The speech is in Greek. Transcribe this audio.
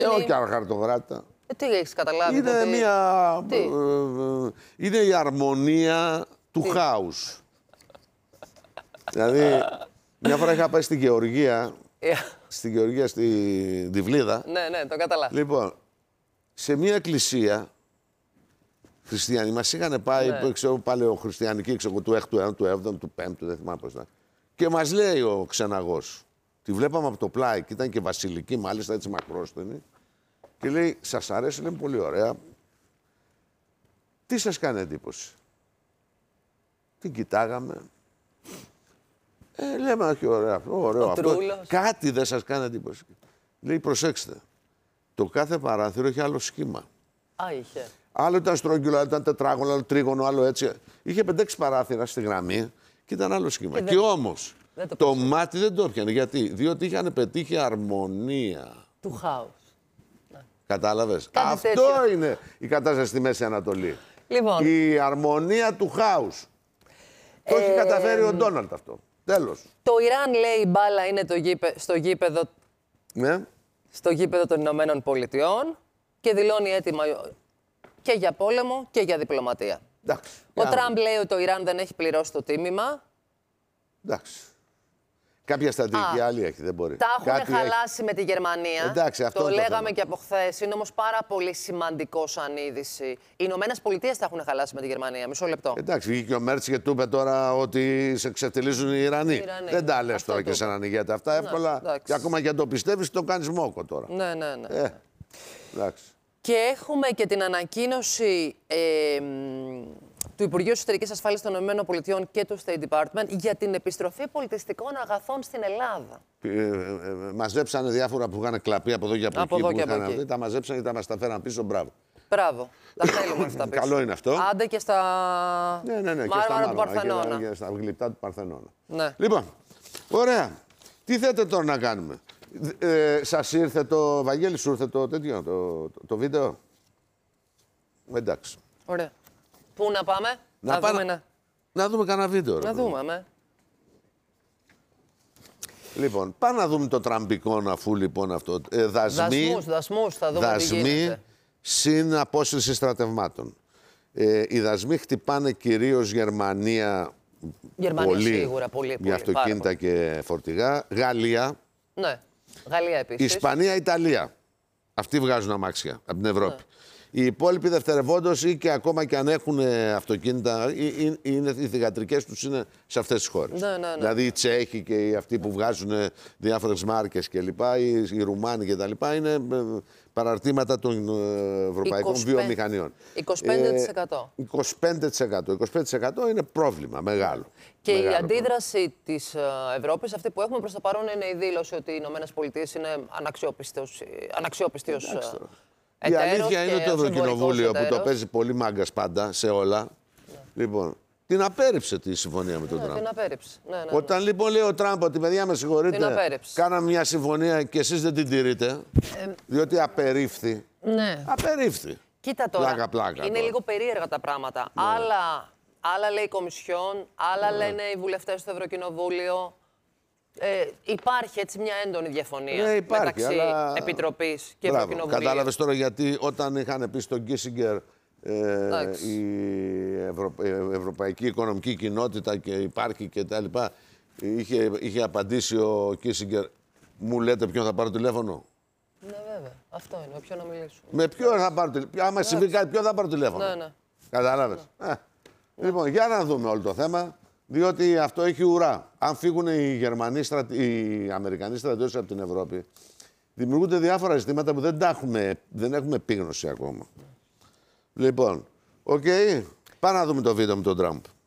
Όχι χαρτοκράτα. Τι έχεις καταλάβει? Είναι είναι η αρμονία του χάους. Δηλαδή, μια φορά είχα πάει στη Γεωργία, στη Διβλίδα. Ναι, το καταλάβω. Λοιπόν, σε μια εκκλησία χριστιανοί μας είχαν πάει, ξέρω, παλαιοχριστιανική, ξέρω, του 6ου αιώνα, του 7ου, του 5ου, δεν θυμάμαι πώς ήταν. Και μας λέει ο ξεναγός, τη βλέπαμε από το πλάι και ήταν και βασιλική, μάλιστα έτσι μακρόστενη. Και λέει, σας αρέσει, λέμε, πολύ ωραία. Τι σας κάνει εντύπωση? Την κοιτάγαμε. Λέμε, όχι, ωραίο αυτό. Κάτι δεν σας κάνει εντύπωση? Λέει, προσέξτε, το κάθε παράθυρο έχει άλλο σχήμα. Είχε. Άλλο ήταν στρογγυλό, άλλο ήταν τετράγωνο, άλλο τρίγωνο, άλλο έτσι. Είχε 5-6 παράθυρα στη γραμμή και ήταν άλλο σχήμα. Και όμως το μάτι δεν το έπιανε. Γιατί? Διότι είχαν πετύχει αρμονία. Του χάους. Κατάλαβες. Αυτό είναι η κατάσταση στη Μέση Ανατολή. Λοιπόν. Η αρμονία του χάους. Το έχει καταφέρει ο Ντόναλντ αυτό. Τέλος. Το Ιράν, λέει, η μπάλα είναι στο γήπεδο, στο γήπεδο των Ηνωμένων Πολιτειών και δηλώνει έτοιμα και για πόλεμο και για διπλωματία. Εντάξει, ο Τραμπ λέει ότι το Ιράν δεν έχει πληρώσει το τίμημα. Εντάξει. Κάποια στρατηγική άλλη έχει, δεν μπορεί. Τα έχουν χαλάσει με τη Γερμανία. Εντάξει, αυτό το λέγαμε και από χθες. Είναι όμως πάρα πολύ σημαντικό σαν είδηση. Οι Ηνωμένες Πολιτείες τα έχουν χαλάσει με τη Γερμανία. Μισό λεπτό. Εντάξει, βγήκε ο Μέρτς και του είπε τώρα ότι σε ξεφτιλίζουν οι Ιρανοί. Δεν τα λες τώρα και σε έναν ηγέτη αυτά εύκολα. Και ακόμα και αν το πιστεύεις, το κάνεις μόκο τώρα. Ναι. Εντάξει. Και έχουμε και την ανακοίνωση του Υπουργείου Εσωτερικής Ασφάλειας των ΗΠΑ και του State Department για την επιστροφή πολιτιστικών αγαθών στην Ελλάδα. Μαζέψανε διάφορα που είχαν κλαπεί από εδώ και από εκεί. Τα μαζέψανε και τα φέραν πίσω. Μπράβο. Μπράβο. Τα θέλουμε αυτά πίσω. Καλό είναι αυτό. Άντε και στα μάρμαρα του Παρθενώνα. Και στα γλυπτά του Παρθενώνα. Ναι. Λοιπόν, ωραία. Τι θέλετε τώρα να κάνουμε? Σας ήρθε το Βαγγέλη, σου ήρθε το τέτοιο, το βίντεο? Εντάξει. Ωραία. Πού να πάμε? Να δούμε κανένα βίντεο. Να δούμε, Λοιπόν, πάμε να δούμε το τραμπικό, αφού λοιπόν αυτό. Δασμούς, θα δούμε τι γίνεται. Συν απόσυρση στρατευμάτων. Οι δασμοί χτυπάνε κυρίως Γερμανία πολύ, σίγουρα, πολύ, για αυτοκίνητα και φορτηγά. Γαλλία. Ναι, Γαλλία επίσης. Ισπανία, Ιταλία. Αυτοί βγάζουν αμάξια από την Ευρώπη. Ναι. Οι υπόλοιποι δευτερευόντως ή και ακόμα και αν έχουν αυτοκίνητα, οι θυγατρικές τους είναι σε αυτές τις χώρες. Ναι. Δηλαδή οι Τσέχοι και αυτοί που βγάζουν διάφορες μάρκες κλπ. Οι Ρουμάνοι κτλ. Είναι παραρτήματα των ευρωπαϊκών βιομηχανιών. 25%. 25% είναι πρόβλημα μεγάλο. Και η αντίδραση της Ευρώπης, αυτή που έχουμε προς το παρόν, είναι η δήλωση ότι οι Ηνωμένες Πολιτείες είναι αναξιόπιστοι ως η αλήθεια είναι το Ευρωκοινοβούλιο που το παίζει πολύ μάγκας πάντα σε όλα. Λοιπόν, την απέρριψε τη συμφωνία με τον Τραμπ. Την απέρριψε. Ναι. Όταν λοιπόν λέει ο Τραμπ ότι παιδιά με συγχωρείτε, κάναμε μια συμφωνία και εσείς δεν την τηρείτε, διότι απερίφθη. Ναι. Απερίφθη. Κοίτα τώρα, πλάκα, είναι λίγο περίεργα τα πράγματα. Ναι. Άλλα λέει η Κομισιόν, άλλα λένε οι βουλευτές στο Ευρωκοινοβούλιο. Υπάρχει έτσι μια έντονη διαφωνία μεταξύ Επιτροπής και Ευρωκοινοβουλίου. Κατάλαβες τώρα γιατί όταν είχαν πει στον Κίσιγκερ η Ευρωπαϊκή Οικονομική Κοινότητα και υπάρχει και τα λοιπά, είχε απαντήσει ο Κίσιγκερ, μου λέτε ποιον θα πάρω τηλέφωνο? Ναι, βέβαια. Αυτό είναι. Με ποιον να μιλήσουμε. Με ποιον θα πάρω τηλέφωνο? Άμα συμβεί κάτι, ποιον θα πάρω τηλέφωνο? Ναι. Κατάλαβες. Λοιπόν, για να δούμε όλο το θέμα. Διότι αυτό έχει ουρά. Αν φύγουν οι Αμερικανοί στρατιώτες από την Ευρώπη, δημιουργούνται διάφορα ζητήματα που δεν έχουμε επίγνωση ακόμα. Λοιπόν, πάμε να δούμε το βίντεο με τον Τραμπ.